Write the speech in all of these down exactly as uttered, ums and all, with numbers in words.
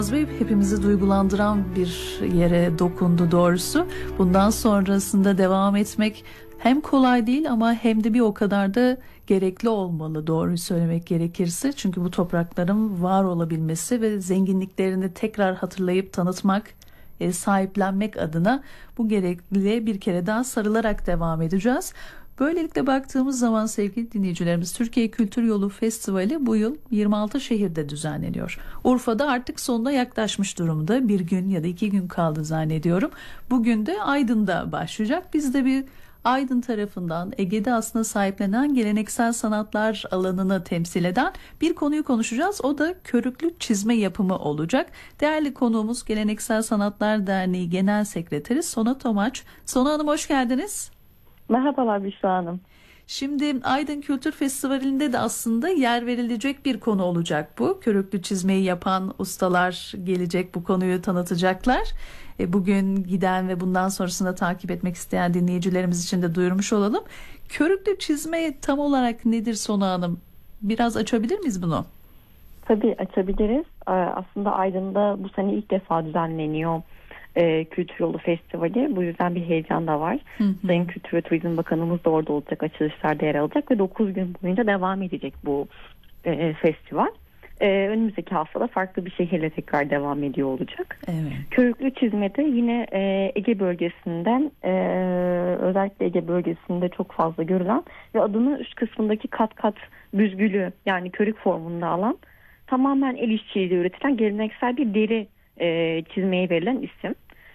Bey hepimizi duygulandıran bir yere dokundu doğrusu. Bundan sonrasında devam etmek hem kolay değil ama hem de bir o kadar da gerekli olmalı, doğruyu söylemek gerekirse. Çünkü bu toprakların var olabilmesi ve zenginliklerini tekrar hatırlayıp tanıtmak, e, sahiplenmek adına bu gerekliliğe bir kere daha sarılarak devam edeceğiz. Böylelikle baktığımız zaman sevgili dinleyicilerimiz, Türkiye Kültür Yolu Festivali bu yıl yirmi altı şehirde düzenleniyor. Urfa'da artık sonuna yaklaşmış durumda. Bir gün ya da iki gün kaldı zannediyorum. Bugün de Aydın'da başlayacak. Biz de bir Aydın tarafından Ege'de aslında sahiplenen geleneksel sanatlar alanını temsil eden bir konuyu konuşacağız. O da körüklü çizme yapımı olacak. Değerli konuğumuz Geleneksel Sanatlar Derneği Genel Sekreteri Sona Tomaç. Sona Hanım, hoş geldiniz. Merhabalar Büşra Hanım. Şimdi Aydın Kültür Festivali'nde de aslında yer verilecek bir konu olacak bu. Körüklü çizmeyi yapan ustalar gelecek, bu konuyu tanıtacaklar. E, bugün giden ve bundan sonrasında takip etmek isteyen dinleyicilerimiz için de duyurmuş olalım. Körüklü çizme tam olarak nedir Sona Hanım? Biraz açabilir miyiz bunu? Tabii açabiliriz. Aslında Aydın'da bu sene ilk defa düzenleniyor E, Kültür Yolu Festivali. Bu yüzden bir heyecan da var. Hı hı. Sayın Kültür ve Turizm Bakanımız da orada olacak, açılışlarda yer alacak ve dokuz gün boyunca devam edecek bu e, festival. E, önümüzdeki haftada farklı bir şehirle tekrar devam ediyor olacak. Evet. Körüklü çizmede yine e, Ege bölgesinden e, özellikle Ege bölgesinde çok fazla görülen ve adını üst kısmındaki kat kat büzgülü, yani körük formunda alan, tamamen el işçiliğiyle üretilen geleneksel bir deri E, çizmeye verilen isim.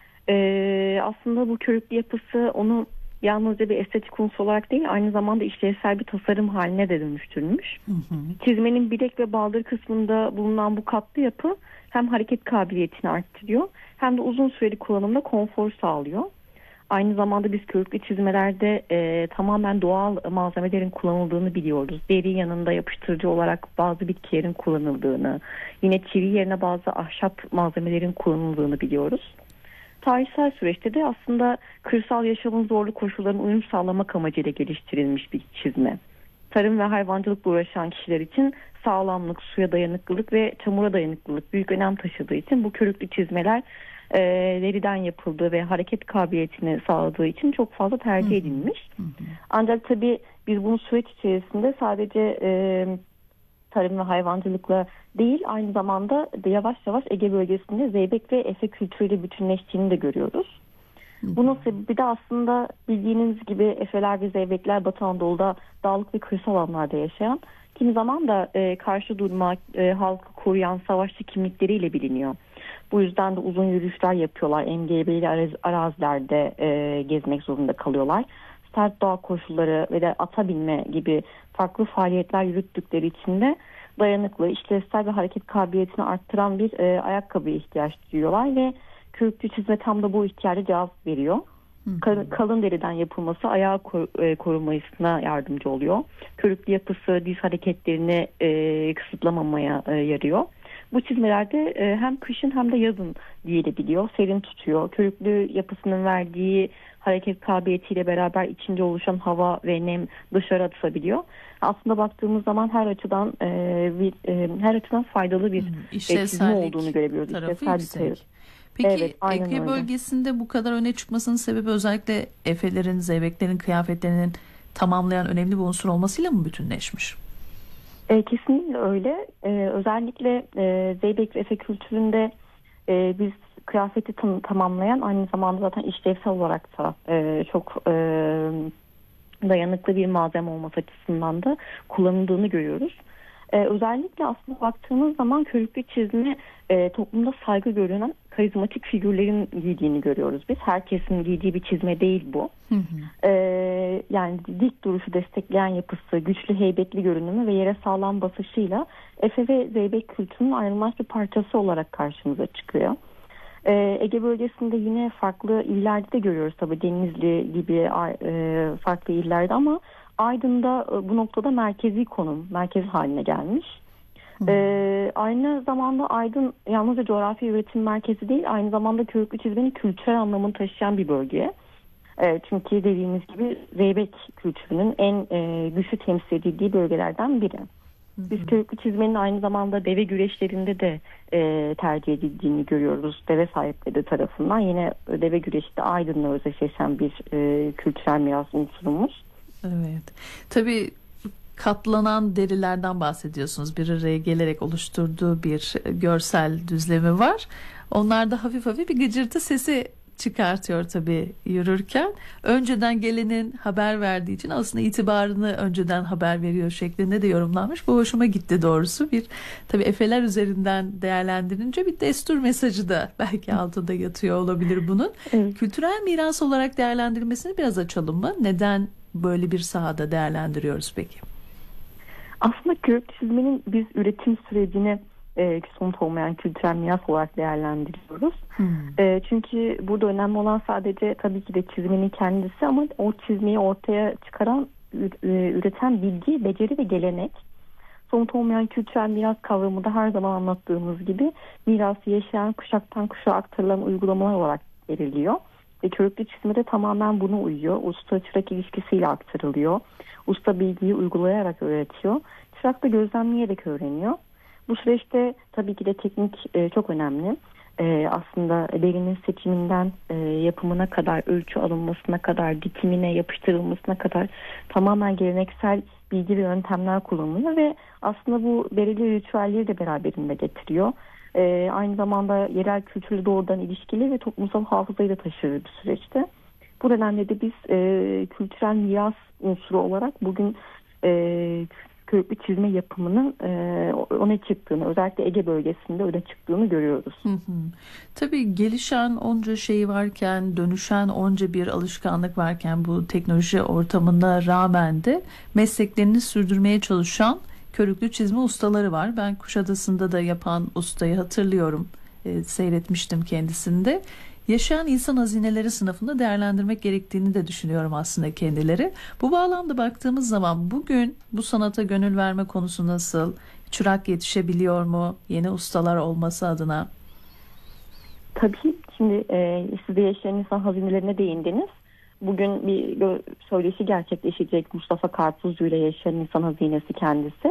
E, aslında bu körüklü yapısı onu yalnızca bir estetik unsur olarak değil, aynı zamanda işlevsel bir tasarım haline de dönüştürmüş. Hı hı. Çizmenin bilek ve baldır kısmında bulunan bu katlı yapı hem hareket kabiliyetini arttırıyor hem de uzun süreli kullanımda konfor sağlıyor. Aynı zamanda biz körüklü çizmelerde e, tamamen doğal malzemelerin kullanıldığını biliyoruz. Deri yanında yapıştırıcı olarak bazı bitkilerin kullanıldığını, yine çivi yerine bazı ahşap malzemelerin kullanıldığını biliyoruz. Tarihsel süreçte de aslında kırsal yaşamın zorlu koşullarına uyum sağlamak amacıyla geliştirilmiş bir çizme. Tarım ve hayvancılıkla uğraşan kişiler için sağlamlık, suya dayanıklılık ve çamura dayanıklılık büyük önem taşıdığı için bu körüklü çizmeler E, deriden yapıldığı ve hareket kabiliyetini sağladığı için çok fazla tercih edilmiş. Hı hı. Ancak tabii biz bunu süreç içerisinde sadece e, tarım ve hayvancılıkla değil, aynı zamanda de yavaş yavaş Ege bölgesinde zeybek ve efe kültürüyle bütünleştiğini de görüyoruz. Hı hı. Bunun sebebi de aslında bildiğiniz gibi efeler ve zeybekler Batı Anadolu'da dağlık ve kırsal alanlarda yaşayan, kimi zaman da e, karşı durma, e, halkı koruyan savaşçı kimlikleriyle biliniyor. Bu yüzden de uzun yürüyüşler yapıyorlar. Engebeli arazilerde e, gezmek zorunda kalıyorlar. Sert doğa koşulları ve de ata binme gibi farklı faaliyetler yürüttükleri için de dayanıklı, işlevsel ve hareket kabiliyetini arttıran bir e, ayakkabıya ihtiyaç duyuyorlar ve körüklü çizme tam da bu ihtiyaca cevap veriyor. Hı. Kalın deriden yapılması ayağı korunmasına yardımcı oluyor. Körüklü yapısı diz hareketlerini e, kısıtlamamaya e, yarıyor. Bu çizmelerde e, hem kışın hem de yazın giyilebiliyor. Serin tutuyor. Körüklü yapısının verdiği hareket kabiliyetiyle beraber içinde oluşan hava ve nem dışarı atılabiliyor. Aslında baktığımız zaman her açıdan e, bir, e, her açıdan faydalı bir hmm, çizme olduğunu görebiliyoruz. İşlevsel bir Peki evet, Ege bölgesinde bu kadar öne çıkmasının sebebi özellikle efelerin, zeybeklerin kıyafetlerinin tamamlayan önemli bir unsur olmasıyla mı bütünleşmiş? E, kesinlikle öyle. E, özellikle e, zeybek ve efe kültüründe e, biz kıyafeti tam, tamamlayan, aynı zamanda zaten işlevsel olarak da e, çok e, dayanıklı bir malzeme olması açısından da kullanıldığını görüyoruz. Ee, özellikle aslında baktığımız zaman körüklü çizme e, toplumda saygı görülen karizmatik figürlerin giydiğini görüyoruz biz. Herkesin giydiği bir çizme değil bu. Hı hı. Ee, yani dik duruşu destekleyen yapısı, güçlü heybetli görünümü ve yere sağlam basışıyla efe ve zeybek kültürünün ayrılmaz bir parçası olarak karşımıza çıkıyor. Ee, Ege bölgesinde yine farklı illerde de görüyoruz tabii, Denizli gibi e, farklı illerde, ama Aydın'da e, bu noktada merkezi konum, merkez haline gelmiş. Hmm. Ee, aynı zamanda Aydın yalnızca coğrafi üretim merkezi değil, aynı zamanda körüklü çizmenin kültürel anlamını taşıyan bir bölge. E, çünkü dediğimiz gibi zeybek kültürünün en e, güçlü temsil edildiği bölgelerden biri. Biz körüklü çizmenin aynı zamanda deve güreşlerinde de e, tercih edildiğini görüyoruz. Deve sahipleri tarafından. Yine deve güreşi de Aydın'la özdeşleşen bir e, kültürel miras unsurumuz. Evet. Tabii katlanan derilerden bahsediyorsunuz. Bir araya gelerek oluşturduğu bir görsel düzlemi var. Onlar da hafif hafif bir gıcırtı sesi çıkartıyor tabii yürürken. Önceden gelenin haber verdiği için aslında itibarını önceden haber veriyor şeklinde de yorumlanmış. Bu hoşuma gitti doğrusu. Bir tabii efeler üzerinden değerlendirince bir destur mesajı da belki altında yatıyor olabilir bunun. Evet. Kültürel miras olarak değerlendirilmesini biraz açalım mı? Neden böyle bir sahada değerlendiriyoruz peki? Aslında körüklü çizmenin biz üretim sürecini e, somut olmayan kültürel miras olarak değerlendiriyoruz. Hmm. E, çünkü burada önemli olan sadece tabii ki de çizmenin kendisi ama o çizmeyi ortaya çıkaran, üreten bilgi, beceri ve gelenek. Somut olmayan kültürel miras kavramı da her zaman anlattığımız gibi mirası yaşayan, kuşaktan kuşağa aktarılan uygulamalar olarak veriliyor. Ve körüklü çizme de tamamen buna uyuyor. Usta çırak ilişkisiyle aktarılıyor. Usta bilgiyi uygulayarak öğretiyor. Çırak da gözlemleyerek öğreniyor. Bu süreçte tabii ki de teknik e, çok önemli. E, aslında derinin seçiminden e, yapımına kadar, ölçü alınmasına kadar, dikimine, yapıştırılmasına kadar tamamen geleneksel bilgi ve yöntemler kullanılıyor ve aslında bu belirli ritüelleri de beraberinde getiriyor. E, aynı zamanda yerel kültürle doğrudan ilişkili ve toplumsal hafızayı da taşır bir süreçte. Bu nedenle de biz e, kültürel miras unsuru olarak bugün e, körüklü çizme yapımının e, öne çıktığını, özellikle Ege bölgesinde öne çıktığını görüyoruz. Hı hı. Tabii gelişen onca şey varken, dönüşen onca bir alışkanlık varken bu teknoloji ortamına rağmen de mesleklerini sürdürmeye çalışan körüklü çizme ustaları var. Ben Kuşadası'nda da yapan ustayı hatırlıyorum. E, seyretmiştim kendisinde. Yaşayan insan hazineleri sınıfında değerlendirmek gerektiğini de düşünüyorum aslında kendileri. Bu bağlamda baktığımız zaman bugün bu sanata gönül verme konusu nasıl? Çırak yetişebiliyor mu? Yeni ustalar olması adına. Tabii şimdi e, siz de yaşayan insan hazinelerine değindiniz. Bugün bir söyleşi gerçekleşecek Mustafa Karpuzcu ile yaşayan insan hazinesi kendisi.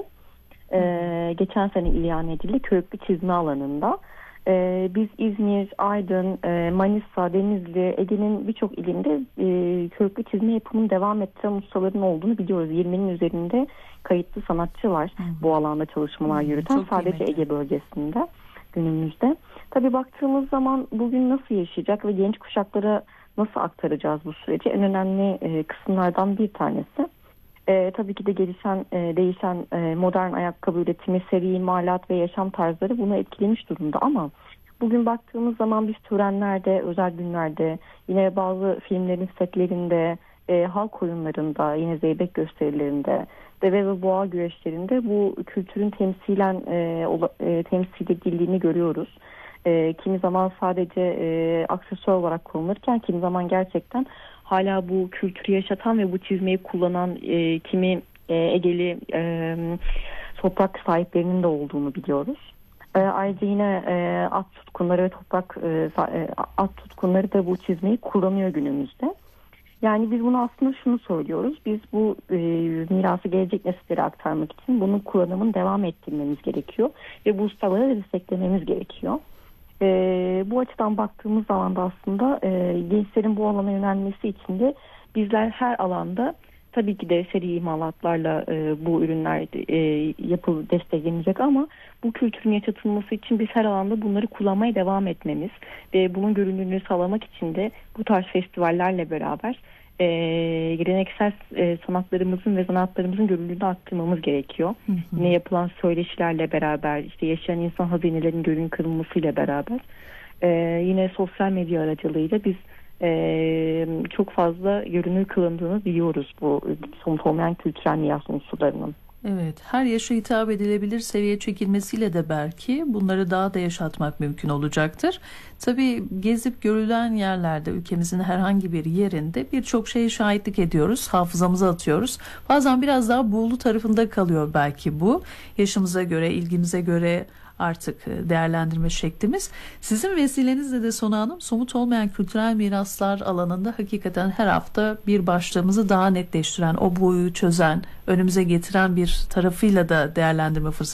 E, geçen sene ilan edildi körüklü çizme alanında. Ee, biz İzmir, Aydın, e, Manisa, Denizli, Ege'nin birçok ilinde e, körüklü çizme yapımını devam ettiren ustaların olduğunu biliyoruz. yirminin üzerinde kayıtlı sanatçı var Hı-hı. bu alanda çalışmalar Hı-hı. yürüten. Çok sadece kıymetli. Ege bölgesinde günümüzde. Tabii baktığımız zaman bugün nasıl yaşayacak ve genç kuşaklara nasıl aktaracağız bu süreci? En önemli e, kısımlardan bir tanesi. E, tabii ki de gelişen, e, değişen e, modern ayakkabı üretimi, seri imalat ve yaşam tarzları bunu etkilemiş durumda ama bugün baktığımız zaman biz törenlerde, özel günlerde, yine bazı filmlerin setlerinde, e, halk oyunlarında, yine zeybek gösterilerinde, deve ve boğa güreşlerinde bu kültürün temsilen e, ola, e, temsil edildiğini görüyoruz. E, kimi zaman sadece e, aksesuar olarak kullanılırken kimi zaman gerçekten hala bu kültürü yaşatan ve bu çizmeyi kullanan e, kimi e, Egeli e, toprak sahiplerinin de olduğunu biliyoruz. E, ayrıca yine e, at tutkunları ve toprak e, at tutkunları da bu çizmeyi kullanıyor günümüzde. Yani biz bunu aslında şunu söylüyoruz. Biz bu e, mirası gelecek nesillere aktarmak için bunun kullanımını devam ettirmemiz gerekiyor ve bu ustaları desteklememiz gerekiyor. E, bu açıdan baktığımız zaman da aslında e, gençlerin bu alana yönelmesi için de bizler her alanda tabii ki de seri imalatlarla e, bu ürünler e, yapılıp desteklenecek ama bu kültürün yaşatılması için biz her alanda bunları kullanmaya devam etmemiz ve bunun görünürlüğünü sağlamak için de bu tarz festivallerle beraber e, geleneksel e, sanatlarımızın ve sanatlarımızın görünürlüğünü arttırmamız gerekiyor. Hı hı. Yine yapılan söyleşilerle beraber, işte yaşayan insan hazinelerinin görünür kılınmasıyla beraber e, yine sosyal medya aracılığıyla biz e, çok fazla görünür kılındığını biliyoruz bu somut olmayan kültürel miras unsurlarının. Evet, her yaşa hitap edilebilir seviyeye çekilmesiyle de belki bunları daha da yaşatmak mümkün olacaktır. Tabii gezip görülen yerlerde, ülkemizin herhangi bir yerinde birçok şeye şahitlik ediyoruz, hafızamıza atıyoruz. Bazen biraz daha buğulu tarafında kalıyor belki bu. Yaşımıza göre, ilgimize göre artık değerlendirme şeklimiz. Sizin vesilenizle de Sona Hanım, somut olmayan kültürel miraslar alanında hakikaten her hafta bir başlığımızı daha netleştiren, o boyu çözen, önümüze getiren bir tarafıyla da değerlendirme fırsatı